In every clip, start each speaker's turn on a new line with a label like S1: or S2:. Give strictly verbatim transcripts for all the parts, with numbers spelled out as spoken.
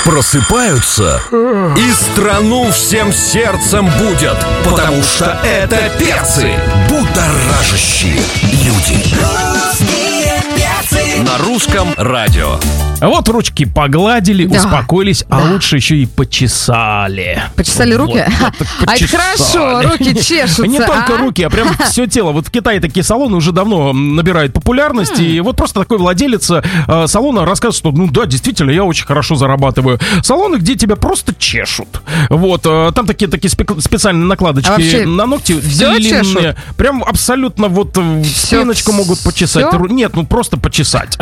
S1: Просыпаются и страну всем сердцем будят, потому что это перцы, будоражащие люди. На русском радио.
S2: Вот ручки погладили,
S3: Да.
S2: успокоились,
S3: Да.
S2: а лучше еще и почесали.
S3: Почесали руки?
S2: Вот, вот так
S3: А это
S2: почесали.
S3: хорошо, руки чешутся.
S2: Не только
S3: а?
S2: руки, а прям все тело. Вот в Китае такие салоны уже давно набирают популярность. И вот просто такой владелец э, салона рассказывает, что ну да, действительно, я очень хорошо зарабатываю. Салоны, где тебя просто чешут. Вот, э, там такие, такие спе- специальные накладочки
S3: А вообще
S2: на ногти.
S3: всё
S2: длинные.
S3: чешут?
S2: Прям абсолютно вот э,
S3: Всё-
S2: спиночку могут почесать.
S3: всё?
S2: Ру- Нет, ну просто почесать.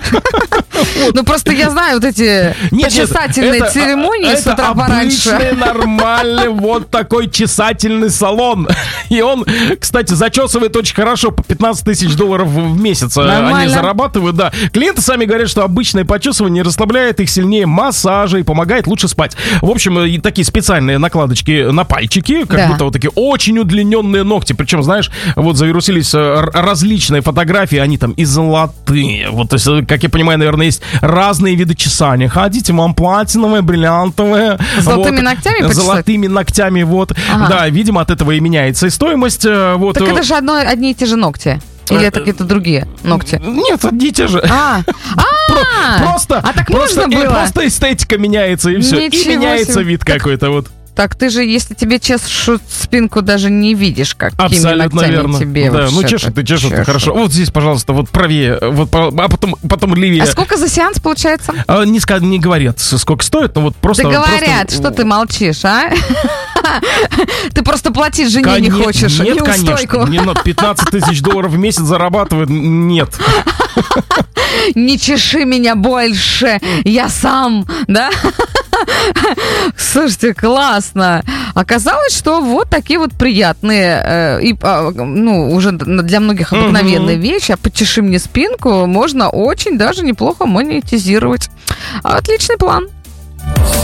S3: Ну просто я знаю вот эти
S2: Нет,
S3: почесательные
S2: нет, это-
S3: церемонии с
S2: это
S3: утра пораньше.
S2: обычный, нормальный вот такой чесательный салон. И он, кстати, зачесывает очень хорошо, по пятнадцать тысяч долларов в месяц э, они
S3: Нормально.
S2: зарабатывают, да. Клиенты сами говорят, что обычное почесывание расслабляет их сильнее массажа и помогает лучше спать. В общем, и такие специальные накладочки на пальчики, как
S3: Да.
S2: будто вот такие очень удлиненные ногти. Причем, знаешь, вот завирусились э, р- различные фотографии, они там и золотые. Вот, то есть, э, как я понимаю, наверное, есть разные виды чесания. Хотите, вам платиновые, бриллиантовые.
S3: Золотыми
S2: вот,
S3: ногтями почесать?
S2: Золотыми ногтями, вот.
S3: Ага.
S2: Да, видимо, от этого и меняется и стоимость. э, Вот.
S3: Так
S2: э,
S3: это же одно, одни и те же ногти. Или
S2: Э,
S3: это какие-то другие ногти?
S2: Нет, одни и те же.
S3: А, а,
S2: Просто,
S3: а так
S2: просто,
S3: можно
S2: и
S3: было?
S2: просто эстетика меняется, и все. И
S3: Ничего
S2: меняется
S3: себе.
S2: вид какой-то вот.
S3: Так ты же, если тебе чешут спинку, даже не видишь, какими
S2: Абсолютно
S3: ногтями
S2: верно.
S3: тебе
S2: Да,
S3: вот
S2: ну
S3: что-то
S2: чешет ты, чешет ты,
S3: чешут.
S2: хорошо. Вот здесь, пожалуйста, вот правее, вот, по- а потом, потом левее.
S3: А сколько за сеанс получается?
S2: А, не, ска- не говорят, сколько стоит, но вот просто...
S3: Да говорят,
S2: просто-
S3: что ты молчишь, а? Ты просто платить жене не
S2: Коне-
S3: хочешь.
S2: Нет,
S3: неустойку.
S2: конечно. Не, ну, пятнадцать тысяч долларов в месяц зарабатывает. Нет.
S3: Не чеши меня больше, я сам, да? Слушайте, классно. Оказалось, что вот такие вот приятные, э, и, а, ну, уже для многих обыкновенные вещи, а почеши мне спинку, можно очень даже неплохо монетизировать. Отличный план.